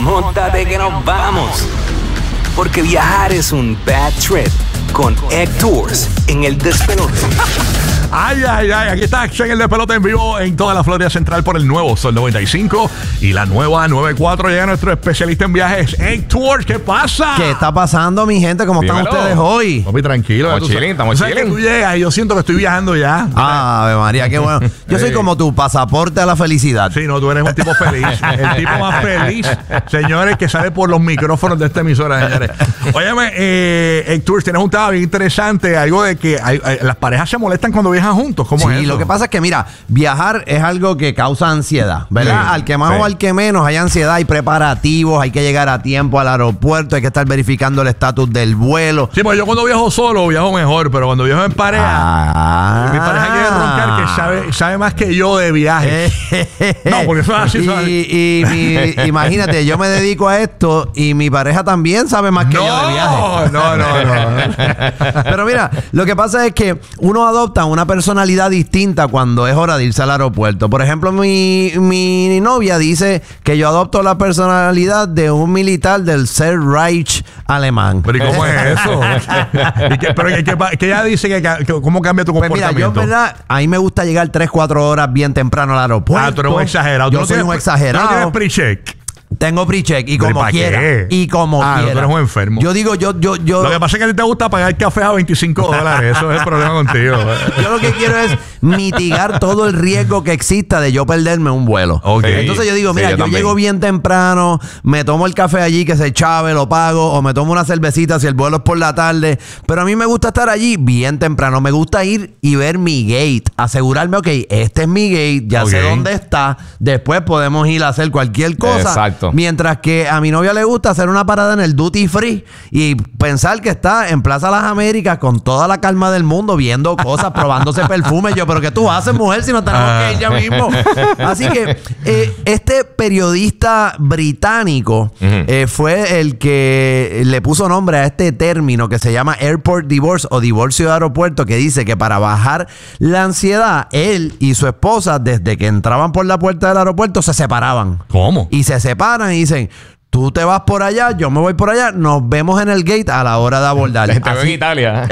móntate que nos vamos. Porque viajar es un bad trip con Egg Tours en el despelote. Ay, aquí está Action, el despelote en vivo en toda la Florida Central por el nuevo Sol 95 y la nueva 94. Llega nuestro especialista en viajes, Egg Tours. ¿Qué pasa? ¿Qué está pasando, mi gente? ¿Cómo están ustedes hoy? Papi, tranquilo. Estamos chilling. Que tú llegas y yo siento que estoy viajando ya. Ave María, qué bueno. Yo soy como tu pasaporte a la felicidad. Sí, no, tú eres un tipo feliz. El tipo más feliz, señores, que sale por los micrófonos de esta emisora, señores. Óyeme, Egg Tours, tienes un tema bien interesante, algo de que las parejas se molestan cuando viajan juntos. ¿Cómo es eso? Lo que pasa es que, mira, viajar es algo que causa ansiedad, ¿verdad? Sí, al que más o al que menos hay ansiedad, hay preparativos, hay que llegar a tiempo al aeropuerto, hay que estar verificando el estatus del vuelo. Sí, pues yo cuando viajo solo viajo mejor, pero cuando viajo en pareja, mi pareja quiere roncar que sabe más que yo de viaje. No, porque eso es así. Imagínate, yo me dedico a esto y mi pareja también sabe más que yo de viaje. No. Pero mira, lo que pasa es que uno adopta una personalidad distinta cuando es hora de irse al aeropuerto. Por ejemplo, mi novia dice que yo adopto la personalidad de un militar del Third Reich alemán. ¿Pero y cómo es eso? que ella dice que cómo cambia tu comportamiento. Pues mira, yo en verdad, a mí me gusta llegar 3-4 horas bien temprano al aeropuerto. Tú eres un exagerado. Yo soy un exagerado. ¿No tienes pre-check? Tengo pre-check y como quiera. ¿Qué? quiera. No, tú eres un enfermo. Yo digo, yo. Lo que pasa es que a ti te gusta pagar café a $25. Eso es el problema contigo. Yo lo que quiero es mitigar todo el riesgo que exista de yo perderme un vuelo. Okay. Entonces yo digo, mira, yo llego bien temprano, me tomo el café allí que se chave, lo pago, o me tomo una cervecita si el vuelo es por la tarde. Pero a mí me gusta estar allí bien temprano. Me gusta ir y ver mi gate. Asegurarme, ok, este es mi gate, ya sé dónde está. Después podemos ir a hacer cualquier cosa. Exacto. Mientras que a mi novia le gusta hacer una parada en el Duty Free y pensar que está en Plaza Las Américas con toda la calma del mundo viendo cosas, probándose perfumes. Yo, pero ¿qué tú haces, mujer, si no tenemos que ir ya mismo? Así que este periodista británico fue el que le puso nombre a este término que se llama Airport Divorce o divorcio de aeropuerto, que dice que para bajar la ansiedad, él y su esposa, desde que entraban por la puerta del aeropuerto, se separaban. ¿Cómo? Y se separan y dicen, tú te vas por allá, yo me voy por allá, nos vemos en el gate a la hora de abordar. Te veo en Italia.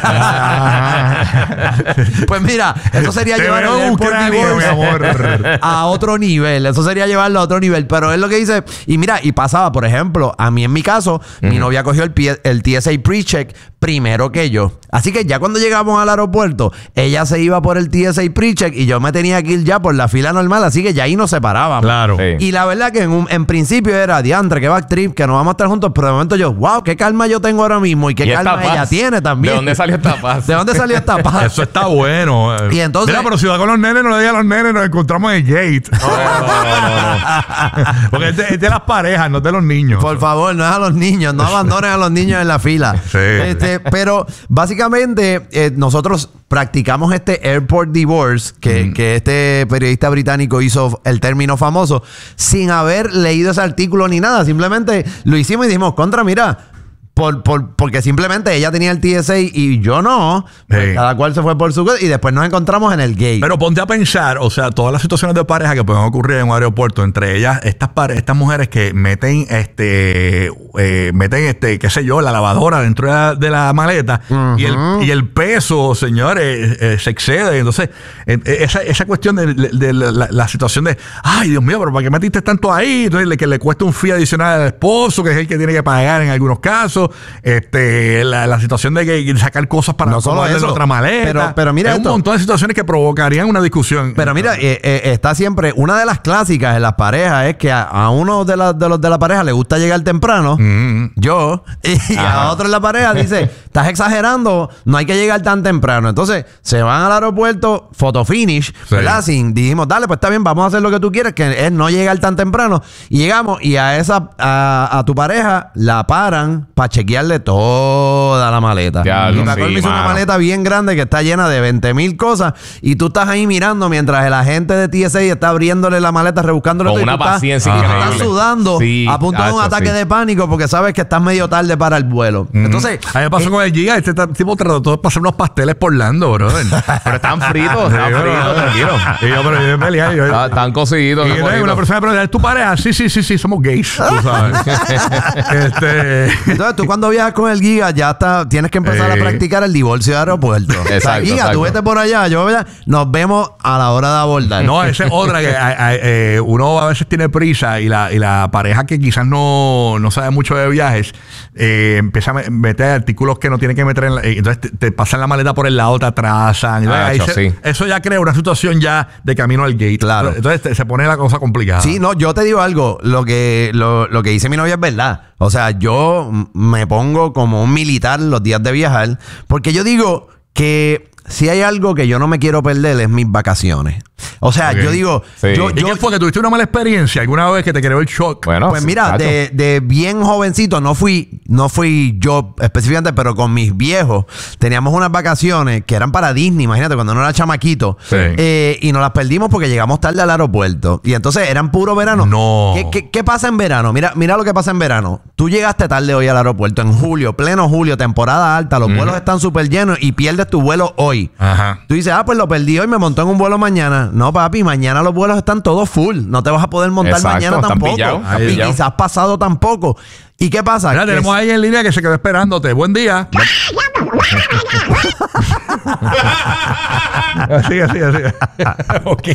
Pues mira, eso sería llevar el Airport Divorce a otro nivel. Eso sería llevarlo a otro nivel. Pero es lo que dice. Y mira, y pasaba, por ejemplo, a mí en mi caso, mi novia cogió el TSA pre-check primero que yo. Así que ya cuando llegamos al aeropuerto, ella se iba por el TSA pre-check y yo me tenía que ir ya por la fila normal. Así que ya ahí nos separábamos. Claro. Sí. Y la verdad que en principio era diantre, que backtrip, que nos vamos a estar juntos. Pero de momento yo, wow, qué calma yo tengo ahora mismo y qué calma ella tiene también. ¿De dónde salió esta paz? ¿De dónde salió esta paz? Eso está bueno. Y entonces, mira, pero si va con los nenes, no le diga a los nenes, nos encontramos en el gate. No. Porque es de las parejas, no de los niños. por favor, no es a los niños, no abandonen a los niños en la fila. Sí. Pero básicamente nosotros practicamos este Airport Divorce, que este periodista británico hizo el término famoso, sin haber leído ese artículo ni nada. Simplemente lo hicimos y dijimos, mira, porque simplemente ella tenía el TSA y yo no. Pues cada cual se fue por su cosa y después nos encontramos en el gate. Pero ponte a pensar, o sea, todas las situaciones de pareja que pueden ocurrir en un aeropuerto, entre ellas estas mujeres que meten qué sé yo, la lavadora dentro de la maleta y el peso, señores, se excede. Entonces, esa cuestión de la situación de, ay, Dios mío, pero ¿para qué metiste tanto ahí? Entonces, que le cuesta un fee adicional al esposo, que es el que tiene que pagar en algunos casos. La situación de que sacar cosas para no solo eso, otra maleta. pero mira, hay un montón de situaciones que provocarían una discusión. Pero mira, está siempre una de las clásicas en las parejas es que a uno de los de la pareja le gusta llegar temprano, yo, y a otro en la pareja dice, estás exagerando, no hay que llegar tan temprano. Entonces se van al aeropuerto, photo finish, ¿verdad? Dijimos, dale, pues está bien, vamos a hacer lo que tú quieres, que es no llegar tan temprano. Y llegamos y a tu pareja la paran para chequearle toda la maleta. Ya, y sí, para colmo hizo una mano. maleta bien grande que está llena de 20,000 cosas y tú estás ahí mirando mientras el agente de TSA está abriéndole la maleta, rebuscándole Con todo, y una tú estás- paciencia y tú increíble. estás sudando Sí, a punto de un tacho, ataque sí. de pánico porque sabes que estás medio tarde para el vuelo. Entonces, A mí me pasó con el Giga. Este tipo trató de pasar unos pasteles por Lando, brother. Pero estaban fritos, tranquilo. Y yo, pero yo peleé. Están cociditos. Y están entonces una bonitos. persona me pregunta, ¿es tu pareja? Sí, somos gays. Tú sabes. entonces tú cuando viajas con el Giga ya tienes que empezar a practicar el divorcio de aeropuerto. O sea, Exacto, Giga, exacto. tú vete por allá, yo voy allá, nos vemos a la hora de abordar. No, esa es otra que uno a veces tiene prisa y la pareja que quizás no sabe mucho de viajes empieza a meter artículos que no tiene que meter entonces te pasan la maleta por el lado, te atrasan. Entonces, sí. Eso ya crea una situación ya de camino al gate. Claro. Entonces se pone la cosa complicada. Sí, no, yo te digo algo, lo que dice mi novia es verdad. O sea, yo me pongo como un militar los días de viajar, porque yo digo que si hay algo que yo no me quiero perder es mis vacaciones. O sea, Ok. yo digo, Sí. yo, ¿Y qué fue? ¿Que tuviste una mala experiencia alguna vez que te creó el shock? Bueno, pues mira, tacho. de bien jovencito, no fui yo específicamente, pero con mis viejos teníamos unas vacaciones que eran para Disney, imagínate, cuando uno era chamaquito. Sí. Y nos las perdimos porque llegamos tarde al aeropuerto. Y entonces eran puro verano. No. ¿Qué pasa en verano? Mira lo que pasa en verano. Tú llegaste tarde hoy al aeropuerto en julio, pleno julio, temporada alta, los vuelos están súper llenos y pierdes tu vuelo hoy. Ajá. Tú dices, pues lo perdí hoy, me montó en un vuelo mañana. No, papi, mañana los vuelos están todos full. No te vas a poder montar Exacto, mañana están tampoco. pillados, están Y pillados. quizás pasado tampoco. ¿Y qué pasa? Mira, Que tenemos ahí en línea que se quedó esperándote. Buen día. Así. Ok.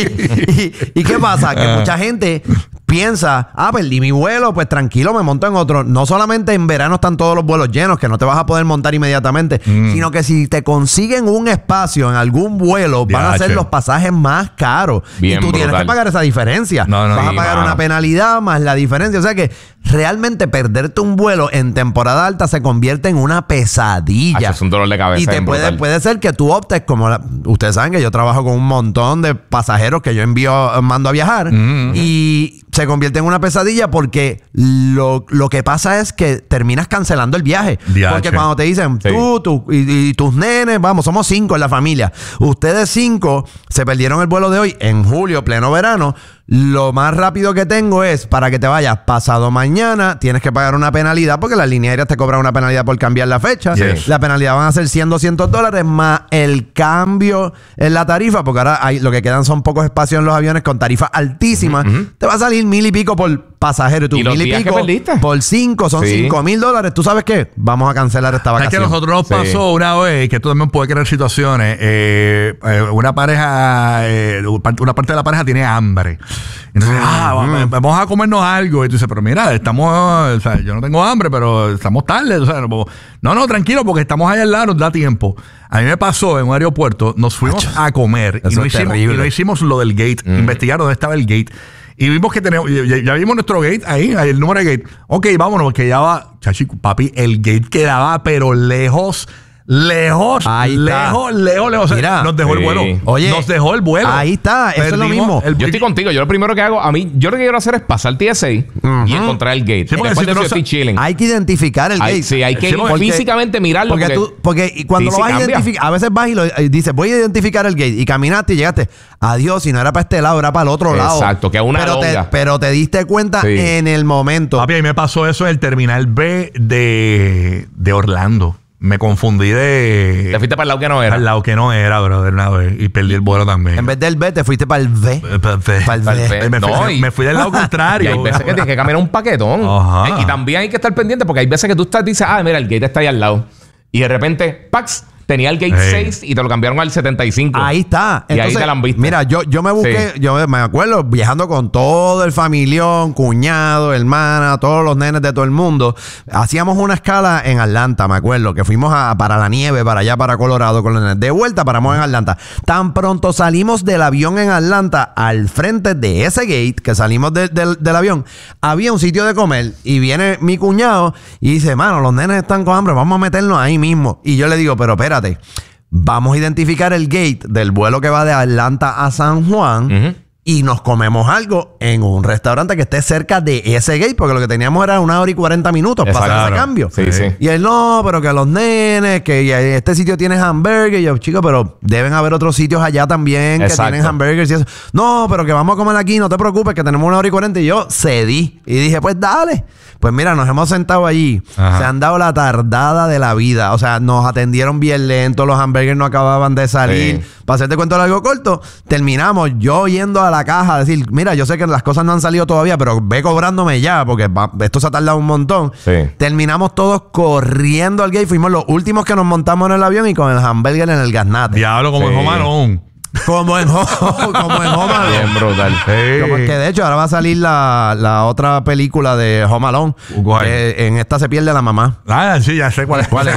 ¿Y qué pasa? Que mucha gente piensa, perdí mi vuelo, pues tranquilo, me monto en otro. No solamente en verano están todos los vuelos llenos, que no te vas a poder montar inmediatamente, sino que si te consiguen un espacio en algún vuelo, van a ser Diache. los pasajes más caros. Bien y tú tienes brutal. que pagar esa diferencia. No, vas a sí, pagar mano. una penalidad más la diferencia. O sea que realmente perderte un vuelo en temporada alta se convierte en una pesadilla. Es un dolor de cabeza. Y te bien brutal. puede ser que tú optes como ustedes saben que yo trabajo con un montón de pasajeros que yo mando a viajar y se convierte en una pesadilla porque lo que pasa es que terminas cancelando el viaje. Diache. Porque cuando te dicen Sí. tú y tus nenes, vamos, somos 5 en la familia. Ustedes 5 se perdieron el vuelo de hoy en julio, pleno verano. Lo más rápido que tengo es para que te vayas pasado mañana, tienes que pagar una penalidad porque las líneas aéreas te cobran una penalidad por cambiar la fecha. Yes. La penalidad van a ser $100 más el cambio en la tarifa, porque ahora lo que quedan son pocos espacios en los aviones con tarifas altísimas. Te va a salir 1,000 y pico por pasajero. Tú, ¿Y los 1,000 y días que pico perdiste? por 5, son Sí. $5,000. ¿Tú sabes qué? Vamos a cancelar esta Es que a vacación. nosotros nos Sí. pasó una vez que esto también puede crear situaciones. Una pareja, una parte de la pareja tiene hambre. Entonces, vamos a comernos algo. Y tú dices, pero mira, o sea, yo no tengo hambre, pero estamos tarde. O sea, no, tranquilo, porque estamos allá al lado, nos da tiempo. A mí me pasó en un aeropuerto, nos fuimos a comer y Eso no, es hicimos, terrible. y no hicimos lo del gate, investigar dónde estaba el gate. Y vimos que tenemos, ya vimos nuestro gate ahí, el número de gate. Ok, vámonos, porque ya va, chachi, papi, el gate quedaba, pero lejos. Ahí está. Lejos. O sea, Mira. nos dejó el Sí. vuelo. Oye, nos dejó el vuelo. ahí está, eso es lo Perdimos mismo. el- Yo estoy contigo. Yo lo primero que hago, yo lo que quiero hacer es pasar TSA y encontrar el gate. Sí, porque Después si de tú no eso yo estoy chilling. Hay que identificar el gate. Sí, hay que Sí, porque- físicamente mirarlo. Porque y cuando Sí, lo vas a cambia. identificar, a veces vas y dices, voy a identificar el gate, y caminaste y llegaste, adiós, si no era para este lado, era para el otro lado. Exacto, que es una longa. pero te diste cuenta Sí. en el momento. Papi, a mí me pasó eso en el terminal B de Orlando. Me confundí Te fuiste para el lado que no era. al lado que no era, brother, una vez. Y perdí el vuelo también. En vez del B, te fuiste para el V. Para el Para el V. V. Me fui, No, me fui del lado Y contrario. hay veces que tienes que caminar un paquetón. Ajá. Y también hay que estar pendiente porque hay veces que tú dices, mira, el gate está ahí al lado. Y de repente, ¡pax! Tenía el gate Hey. 6 y te lo cambiaron al 75. Ahí está. Y ahí te la han visto. Mira, yo me busqué, Sí. yo me acuerdo viajando con todo el familión, cuñado, hermana, todos los nenes de todo el mundo. Hacíamos una escala en Atlanta, me acuerdo, que fuimos para la nieve, para allá, para Colorado con los nenes. De vuelta paramos en Atlanta. Tan pronto salimos del avión en Atlanta, al frente de ese gate, que salimos del avión, había un sitio de comer y viene mi cuñado y dice, mano, los nenes están con hambre, vamos a meternos ahí mismo. Y yo le digo, pero espérate, vamos a identificar el gate del vuelo que va de Atlanta a San Juan. y nos comemos algo en un restaurante que esté cerca de ese gate, porque lo que teníamos era 1 hora y 40 minutos para hacer ese cambio. Sí. Y él, no, pero que los nenes, que este sitio tiene hamburgues. Y yo, chico, pero deben haber otros sitios allá también que tienen hamburgers y eso. No, pero que vamos a comer aquí, no te preocupes, que tenemos 1 hora y 40. Y yo cedí. Y dije, pues dale. Pues mira, nos hemos sentado allí. Ajá. Se han dado la tardada de la vida. O sea, nos atendieron bien lento. Los hamburgers no acababan de salir. Sí. Para hacerte cuento largo corto, terminamos yo yendo a la caja a decir, mira, yo sé que las cosas no han salido todavía, pero ve cobrándome ya, porque esto se ha tardado un montón. Sí. Terminamos todos corriendo al gate. Fuimos los últimos que nos montamos en el avión y con el hamburger en el gaznate. Diablo, como Sí. en Home Alone. Como en Home Alone. Bien brutal. Como que de hecho ahora va a salir la otra película de Home Alone. ¿Cuál? Que en esta se pierde la mamá. Ah, sí, ya sé cuál es. ¿Cuál es?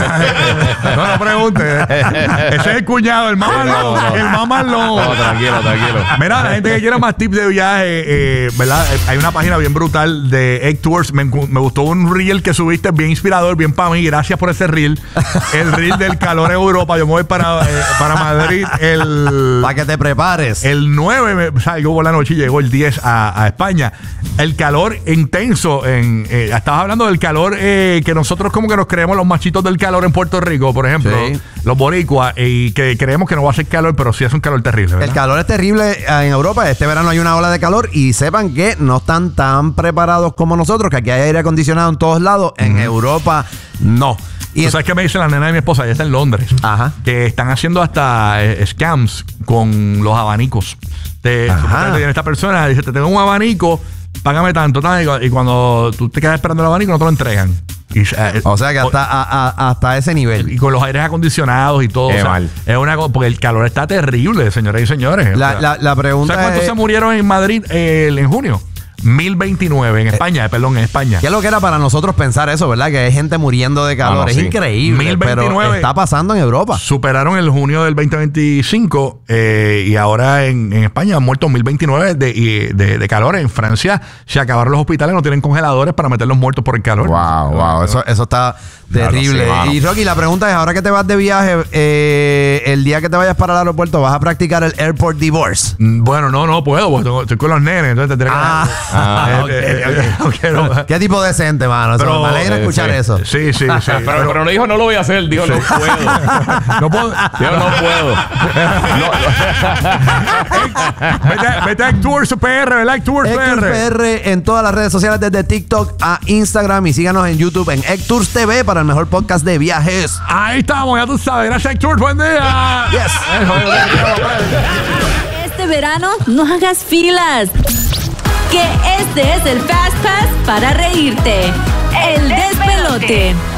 No pregunte. Ese es el cuñado, el más malo. No. El más malo. No, tranquilo. Mira, la gente que quiera más tips de viaje, ¿verdad? Hay una página bien brutal de Egg Tours. Me gustó un reel que subiste, bien inspirador, bien para mí. Gracias por ese reel. El reel del calor en Europa. Yo me voy para Madrid Para que te prepares. el 9, salgo por la noche y llegó el 10 a España. El calor intenso. Estabas hablando del calor que nosotros como que nos creemos los machitos del calor en Puerto Rico, por ejemplo. Sí. Los boricuas. Y que creemos que no va a hacer calor, pero sí es un calor terrible, ¿verdad? El calor es terrible en Europa. Este verano hay una ola de calor y sepan que no están tan preparados como nosotros, que aquí hay aire acondicionado en todos lados. En Europa, no. ¿Tú sabes qué me dice la nena de mi esposa? Ella está en Londres. Ajá. Que están haciendo hasta scams con los abanicos. Supuestamente viene esta persona, dice, te tengo un abanico, págame tanto. Y cuando tú te quedas esperando el abanico, no te lo entregan. O sea que hasta ese nivel. Y con los aires acondicionados y todo. Qué o sea, mal. es porque el calor está terrible, señoras y señores. La pregunta ¿Sabes cuántos es... se murieron en Madrid en junio? 1029 en España, en España. ¿Qué es lo que era para nosotros pensar eso, verdad? Que hay gente muriendo de calor. no, es sí. increíble. 1029. Pero está pasando en Europa. Superaron el junio del 2025 y ahora en España han muerto 1029 de calor. En Francia se acabaron los hospitales, no tienen congeladores para meter los muertos por el calor. Wow. Eso está terrible. sí, mano. Y Rocky, la pregunta es, ahora que te vas de viaje, el día que te vayas para el aeropuerto, ¿vas a practicar el airport divorce? Bueno, no puedo, porque estoy con los nenes, entonces tendré que... ¿Qué tipo decente, mano? Pero, Me alegra escuchar eso. Sí. Pero no dijo no lo voy a hacer, dijo no puedo. No puedo. Dijo no puedo. Vete a Tours PR, ¿verdad? Tours Hector PR. PR en todas las redes sociales, desde TikTok a Instagram, y síganos en YouTube en Hector TV para el mejor podcast de viajes. Ahí estamos, ya tú sabes. Gracias, Tours. Buen día. Yes. Este verano no hagas filas. Que este es el Fast Pass para reírte. El despelote.